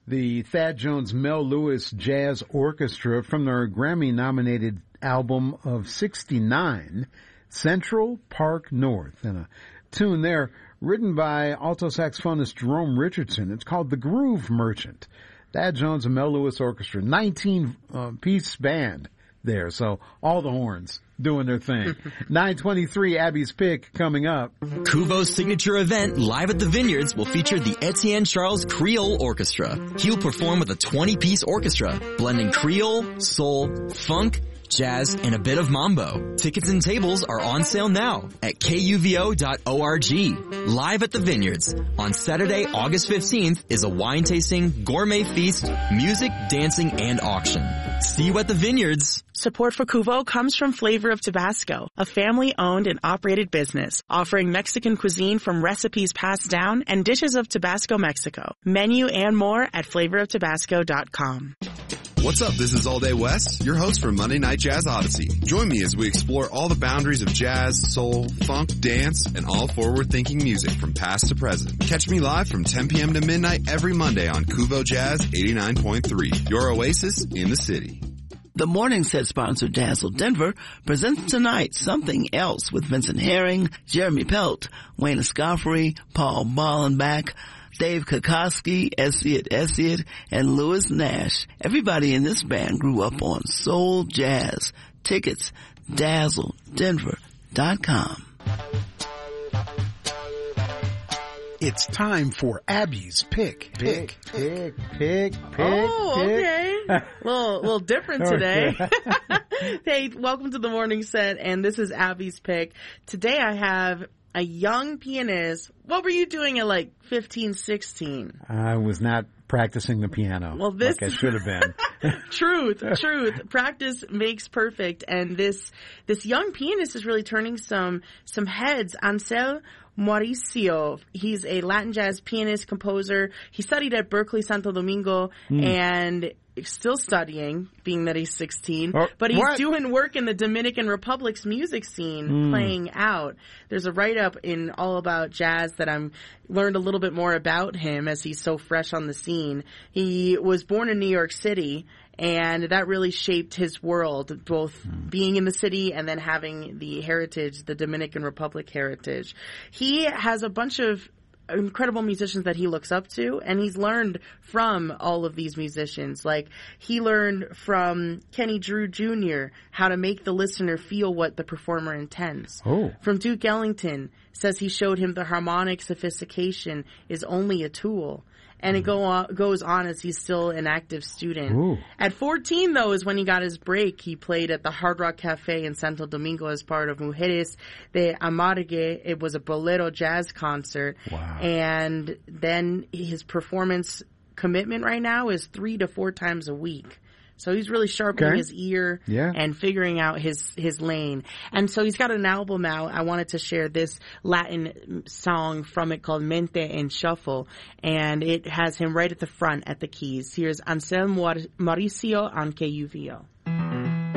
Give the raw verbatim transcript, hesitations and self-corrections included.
the Thad Jones Mel Lewis Jazz Orchestra from their Grammy-nominated album of sixty-nine, Central Park North, and a tune there written by alto saxophonist Jerome Richardson. It's called The Groove Merchant. Thad Jones and Mel Lewis Orchestra, nineteen-piece uh, band there, so all the horns doing their thing. nine twenty-three, Abby's Pick coming up. Kuvo's signature event, Live at the Vineyards, will feature the Etienne Charles Creole Orchestra. He'll perform with a twenty-piece orchestra, blending Creole, soul, funk, jazz, and a bit of mambo. Tickets and tables are on sale now at K U V O dot org. Live at the Vineyards on Saturday, August fifteenth is a wine tasting, gourmet feast, music, dancing, and auction. See you at the Vineyards. Support for Kuvo comes from Flavor of Tabasco, a family-owned and operated business offering Mexican cuisine from recipes passed down and dishes of Tabasco, Mexico. Menu and more at flavor of tabasco dot com. What's up? This is All Day West, your host for Monday Night Jazz Odyssey. Join me as we explore all the boundaries of jazz, soul, funk, dance, and all forward-thinking music from past to present. Catch me live from ten p.m. to midnight every Monday on Kuvo Jazz eighty-nine point three, your oasis in the city. The Morning Set sponsor Dazzle Denver presents tonight Something Else with Vincent Herring, Jeremy Pelt, Wayne Escoffery, Paul Ballenbach, Dave Kokoski, Essiet Essiet, and Louis Nash. Everybody in this band grew up on soul jazz. Tickets, dazzle denver dot com. It's time for Abby's Pick. Pick, pick, pick, pick, Oh, pick. okay. A little, little different today. Hey, welcome to the Morning Set, and this is Abby's Pick. Today I have a young pianist. What were you doing at like fifteen, sixteen? I was not practicing the piano well, this, like I should have been. Truth, truth. Practice makes perfect, and this this young pianist is really turning some some heads. Ansel Mauricio, he's a Latin jazz pianist, composer. He studied at Berkeley Santo Domingo mm. and still studying, being that he's sixteen. Oh, but he's what? doing work in the Dominican Republic's music scene, mm. playing out. There's a write-up in All About Jazz that I'm learned a little bit more about him as he's so fresh on the scene. He was born in New York City, and that really shaped his world, both mm. being in the city and then having the heritage, the Dominican Republic heritage. He has a bunch of incredible musicians that he looks up to, and he's learned from all of these musicians. Like, he learned from Kenny Drew Junior how to make the listener feel what the performer intends. Oh. From Duke Ellington, says he showed him the harmonic sophistication is only a tool. And it go on, goes on as he's still an active student. Ooh. At fourteen, though, is when he got his break. He played at the Hard Rock Cafe in Santo Domingo as part of Mujeres de Amargue. It was a bolero jazz concert. Wow. And then his performance commitment right now is three to four times a week. So he's really sharpening okay. his ear yeah. and figuring out his, his lane. And so he's got an album out. I wanted to share this Latin song from it called Mente en Shuffle. And it has him right at the front at the keys. Here's Ansel Mauricio on K U V O.